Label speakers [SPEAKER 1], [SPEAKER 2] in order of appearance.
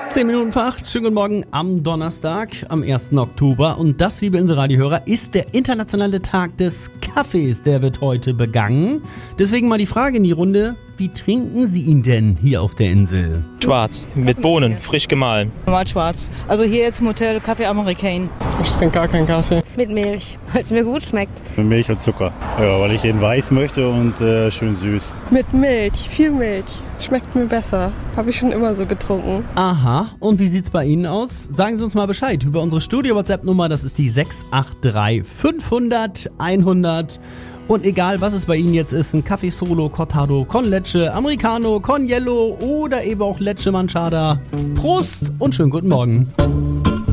[SPEAKER 1] 10 Minuten vor 8, schönen guten Morgen am Donnerstag, am 1. Oktober. Und das, liebe Inselradiohörer, ist der internationale Tag des Kaffees. Der wird heute begangen. Deswegen mal die Frage in die Runde, wie trinken Sie ihn denn hier auf der Insel?
[SPEAKER 2] Schwarz, mit Bohnen, frisch gemahlen.
[SPEAKER 3] Normal schwarz. Also hier jetzt im Hotel Kaffee American.
[SPEAKER 4] Ich trinke gar keinen Kaffee.
[SPEAKER 5] Mit Milch, weil es mir gut schmeckt.
[SPEAKER 6] Mit Milch und Zucker. Ja, weil ich ihn weiß möchte und schön süß.
[SPEAKER 4] Mit Milch, viel Milch. Schmeckt mir besser. Habe ich schon immer so getrunken.
[SPEAKER 1] Aha, und wie sieht's bei Ihnen aus? Sagen Sie uns mal Bescheid über unsere Studio-WhatsApp-Nummer, das ist die 683 500 100. Und egal, was es bei Ihnen jetzt ist, ein Kaffee Solo, Cortado, Con Leche, Americano, Con Yellow oder eben auch Leche Manchada. Prost und schönen guten Morgen.